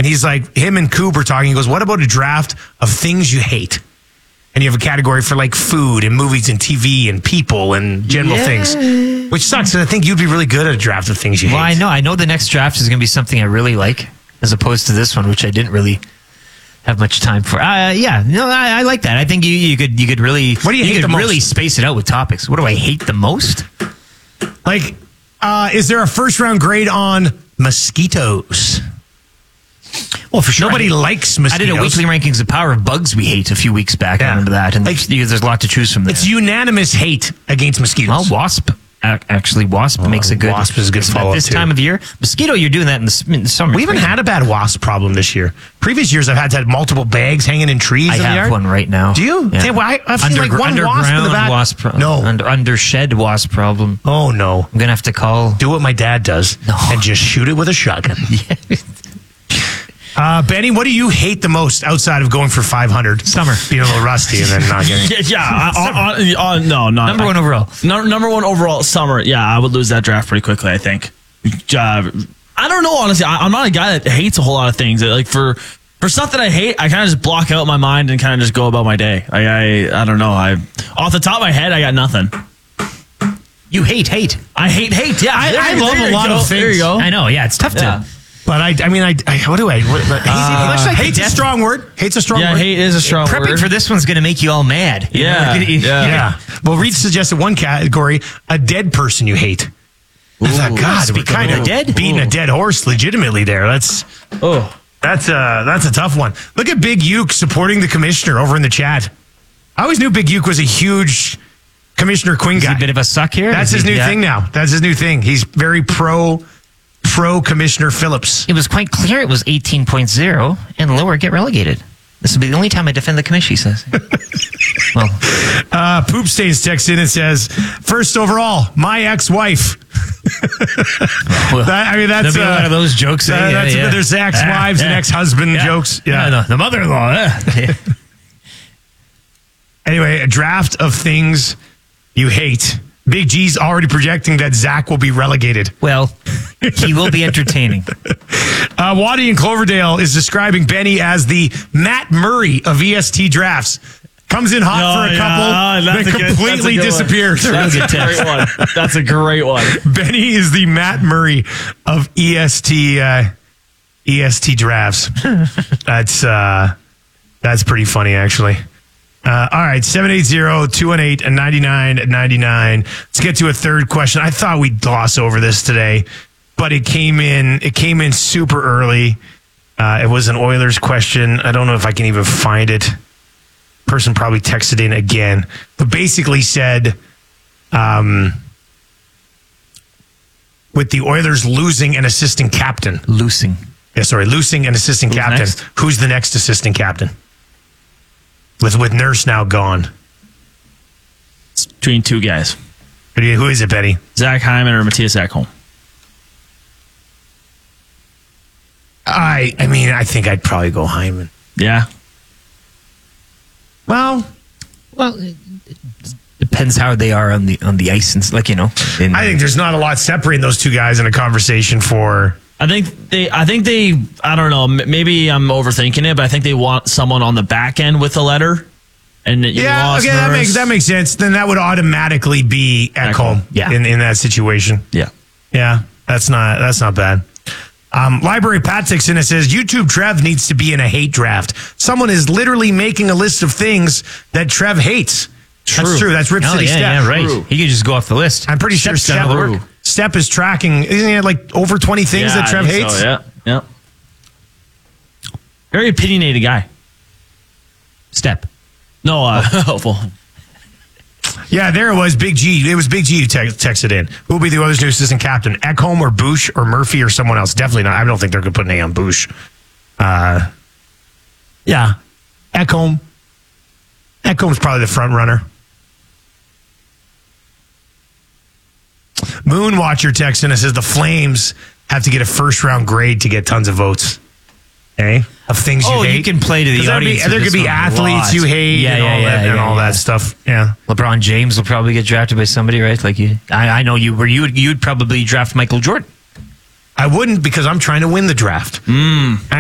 And he's like, him and Coop are talking. He goes, what about a draft of things you hate? And you have a category for like food and movies and TV and people and general things, which sucks. And I think you'd be really good at a draft of things you hate. Well, I know the next draft is going to be something I really like, as opposed to this one, which I didn't really have much time for. I like that. I think you could really. What do you hate the most? Really space it out with topics. What do I hate the most? Like, is there a first round grade on mosquitoes? Well, for sure. Nobody likes mosquitoes. I did a weekly rankings of power of bugs we hate a few weeks back. I remember that, and there's a lot to choose from there. It's unanimous hate against mosquitoes. Well, wasp. Actually, wasp makes a good. Wasp is a good follow-up this time of year. Mosquito, you're doing that in the summer. We haven't had a bad wasp problem this year. Previous years, I've had to have multiple bags hanging in trees. I in the have yard. One right now. Do you? Yeah. Yeah, well, I've seen like one wasp in the back. Wasp no, undershed wasp problem. Oh no! I'm gonna have to call. Do what my dad does and just shoot it with a shotgun. Benny, what do you hate the most outside of going for 500? Summer. Being a little rusty and then not getting it. No, not number one overall. Number one overall, summer. Yeah, I would lose that draft pretty quickly, I think. I don't know, honestly. I'm not a guy that hates a whole lot of things. Like for stuff that I hate, I kind of just block out my mind and kind of just go about my day. I don't know. Off the top of my head, I got nothing. You hate. I hate. Yeah, I love a lot of things. There you go. I know. Yeah, it's tough to. But what do I? Hate's a strong word. Hate's a strong word. Yeah, hate is a strong word. Prepping for this one's going to make you all mad. Yeah. Well, Reed suggested one category: a dead person you hate. God, we're kind of dead. Beating a dead horse legitimately there. That's a tough one. Look at Big Uke supporting the commissioner over in the chat. I always knew Big Uke was a huge Commissioner Quinn guy. Is he a bit of a suck here? That's his new thing now. That's his new thing. He's very pro Commissioner Phillips. It was quite clear it was 18.0 and lower get relegated. This will be the only time I defend the commish, he says. Well, Poop Stains texts in and says, first overall, my ex-wife. That's a lot of those jokes. There's ex-wives and ex-husband jokes. Yeah, the mother-in-law. Anyway, a draft of things you hate. Big G's already projecting that Zach will be relegated. Well, he will be entertaining. Waddy in Cloverdale is describing Benny as the Matt Murray of EST drafts. Comes in hot for a couple, then completely disappears. That's a great one. That's a great one. Benny is the Matt Murray of EST drafts. That's pretty funny, actually. All right, 780-218-9999. Let's get to a third question. I thought we'd gloss over this today, but it came in super early. It was an Oilers question. I don't know if I can even find it. Person probably texted in again, but basically said, with the Oilers losing an assistant captain. Losing an assistant captain. Next? Who's the next assistant captain? With Nurse now gone. It's between two guys. Who is it, Benny? Zach Hyman or Matthias Ekholm? I think I'd probably go Hyman. Yeah. Well, it depends how they are on the ice and I think there's not a lot separating those two guys in a conversation for. I think they. I don't know. Maybe I'm overthinking it, but I think they want someone on the back end with a letter. And that makes sense. Then that would automatically be Ekholm. In that situation. Yeah. That's not bad. Library Pat Dixon says YouTube Trev needs to be in a hate draft. Someone is literally making a list of things that Trev hates. True. That's true. That's Rip City Step. Yeah, right. True. He could just go off the list. I'm pretty sure Step is tracking. Isn't he like over 20 things that Trev hates? So, yeah. Very opinionated guy. Step. No, Yeah, there it was. Big G. It was Big G who texted in. Who will be the Oilers' new assistant captain? Ekholm or Bush or Murphy or someone else? Definitely not. I don't think they're going to put an A on Bush. Yeah. Ekholm. Ekholm's probably the front runner. Moonwatcher texts in and says the Flames have to get a first-round grade to get tons of votes. Okay? Of things you hate. You can play to the audience. There could be athletes you hate and all that stuff. Yeah. LeBron James will probably get drafted by somebody, right? Like you. I know you'd probably draft Michael Jordan. I wouldn't because I'm trying to win the draft.